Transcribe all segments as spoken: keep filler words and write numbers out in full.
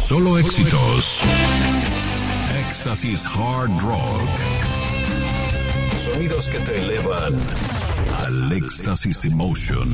Solo éxitos. Éxtasis Hard Rock. Sonidos que te elevan al éxtasis emotion.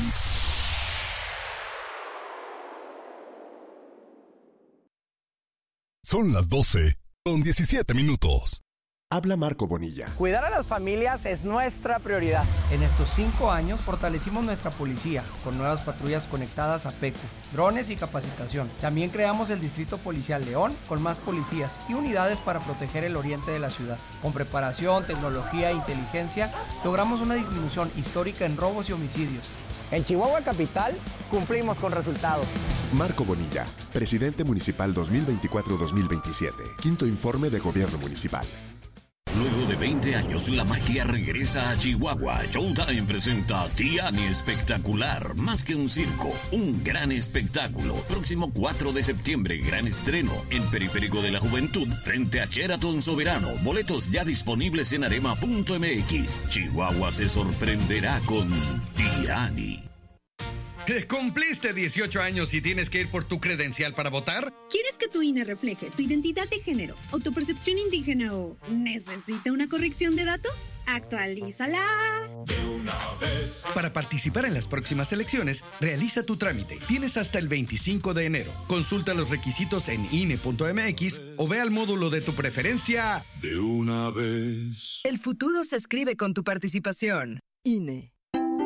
Son las doce con diecisiete minutos. Habla Marco Bonilla. Cuidar a las familias es nuestra prioridad. En estos cinco años fortalecimos nuestra policía con nuevas patrullas conectadas a PECU, drones y capacitación. También creamos el Distrito Policial León con más policías y unidades para proteger el oriente de la ciudad. Con preparación, tecnología e inteligencia, logramos una disminución histórica en robos y homicidios. En Chihuahua Capital cumplimos con resultados. Marco Bonilla, presidente municipal dos mil veinticuatro a dos mil veintisiete. Quinto informe de gobierno municipal. Luego de veinte años, la magia regresa a Chihuahua. Showtime presenta Tiani Espectacular. Más que un circo, un gran espectáculo. Próximo cuatro de septiembre, gran estreno en Periférico de la Juventud, frente a Sheraton Soberano. Boletos ya disponibles en arema punto m x. Chihuahua se sorprenderá con Tiani. ¿Cumpliste dieciocho años y tienes que ir por tu credencial para votar? ¿Quieres que tu I N E refleje tu identidad de género o tu percepción indígena o necesita una corrección de datos? ¡Actualízala! De una vez. Para participar en las próximas elecciones, realiza tu trámite. Tienes hasta el veinticinco de enero. Consulta los requisitos en I N E punto m x o ve al módulo de tu preferencia. De una vez. El futuro se escribe con tu participación. I N E.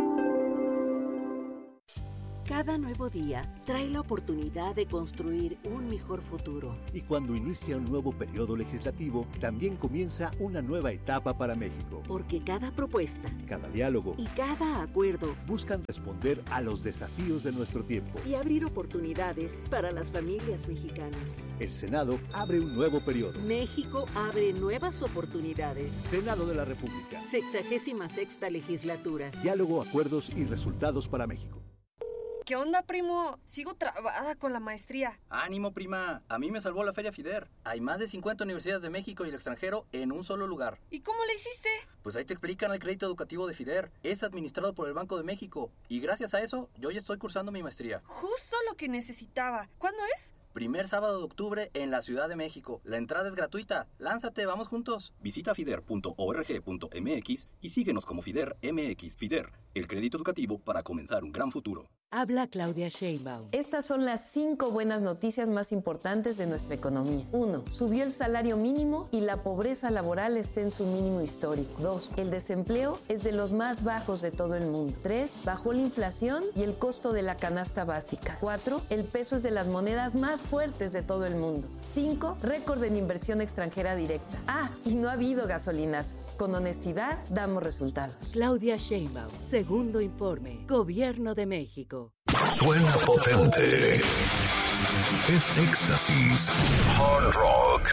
Cada nuevo día trae la oportunidad de construir un mejor futuro. Y cuando inicia un nuevo periodo legislativo, también comienza una nueva etapa para México. Porque cada propuesta, cada diálogo y cada acuerdo buscan responder a los desafíos de nuestro tiempo y abrir oportunidades para las familias mexicanas. El Senado abre un nuevo periodo. México abre nuevas oportunidades. Senado de la República. Sexagésima sexta legislatura. Diálogo, acuerdos y resultados para México. ¿Qué onda, primo? Sigo trabada con la maestría. Ánimo, prima. A mí me salvó la Feria FIDER. Hay más de cincuenta universidades de México y el extranjero en un solo lugar. ¿Y cómo le hiciste? Pues ahí te explican el crédito educativo de FIDER. Es administrado por el Banco de México. Y gracias a eso, yo ya estoy cursando mi maestría. Justo lo que necesitaba. ¿Cuándo es? Primer sábado de octubre en la Ciudad de México. La entrada es gratuita. Lánzate, vamos juntos. Visita fider punto org punto m x y síguenos como FIDER M X. FIDER, el crédito educativo para comenzar un gran futuro. Habla Claudia Sheinbaum. Estas son las cinco buenas noticias más importantes de nuestra economía. Uno, subió el salario mínimo y la pobreza laboral está en su mínimo histórico. Dos, el desempleo es de los más bajos de todo el mundo. Tres, bajó la inflación y el costo de la canasta básica. Cuatro, el peso es de las monedas más fuertes de todo el mundo. Cinco, récord en inversión extranjera directa. Ah, y no ha habido gasolinazos. Con honestidad, damos resultados. Claudia Sheinbaum, segundo informe, Gobierno de México. Suena potente. Es éxtasis Hard Rock.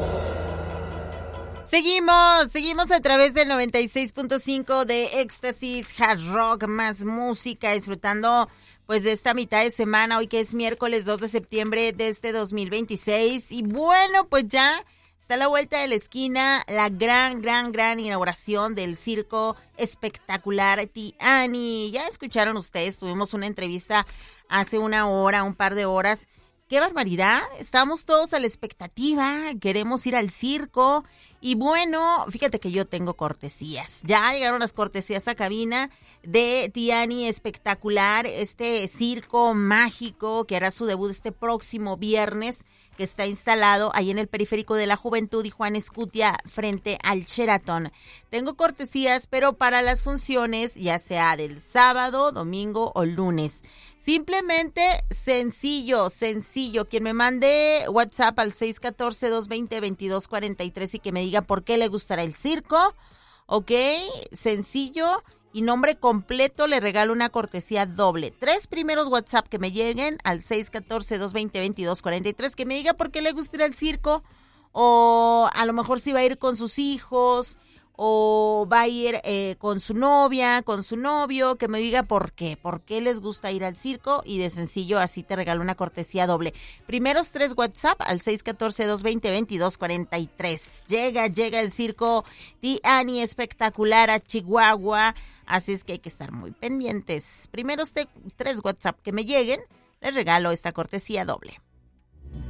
Seguimos, seguimos a través del noventa y seis punto cinco de Éxtasis Hard Rock, más música, disfrutando pues de esta mitad de semana, hoy que es miércoles dos de septiembre de este dos mil veintiséis. Y bueno, pues ya está a la vuelta de la esquina la gran, gran, gran inauguración del circo espectacular Tiani. Ya escucharon ustedes, tuvimos una entrevista hace una hora, un par de horas. ¡Qué barbaridad! Estamos todos a la expectativa, queremos ir al circo. Y bueno, fíjate que yo tengo cortesías. Ya llegaron las cortesías a cabina de Tiani Espectacular, este circo mágico que hará su debut este próximo viernes, que está instalado ahí en el Periférico de la Juventud y Juan Escutia frente al Sheraton. Tengo cortesías, pero para las funciones, ya sea del sábado, domingo o lunes. Simplemente sencillo, sencillo. Quien me mande WhatsApp al seis uno cuatro, dos dos cero, dos dos cuatro tres y que me diga por qué le gustará el circo, ok, sencillo, y nombre completo, le regalo una cortesía doble. Tres primeros WhatsApp que me lleguen al seis uno cuatro, dos dos cero, dos dos cuatro tres, que me diga por qué le gustará el circo, o a lo mejor si va a ir con sus hijos, o va a ir eh, con su novia, con su novio, que me diga por qué, por qué les gusta ir al circo, y de sencillo así te regalo una cortesía doble. Primeros tres WhatsApp al seis uno cuatro, dos dos cero, dos dos cuatro tres. Llega, llega el circo Tiani Espectacular a Chihuahua, así es que hay que estar muy pendientes. Primeros te- tres WhatsApp que me lleguen, les regalo esta cortesía doble.